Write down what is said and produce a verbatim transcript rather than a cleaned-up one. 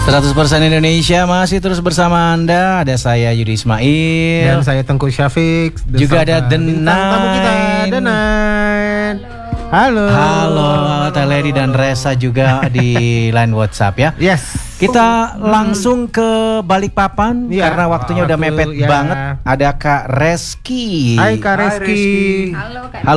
seratus persen Indonesia masih terus bersama Anda. Ada saya Yudi Ismail dan saya Tengku Syafiq. Juga ada The tamu kita, The Nine. Halo. Halo, Teleri dan Resa juga di line WhatsApp ya. Yes. Kita langsung ke Balikpapan ya, karena waktunya udah mepet ya. banget. Ada Kak Reski. Hai Kak Reski. Halo Kak.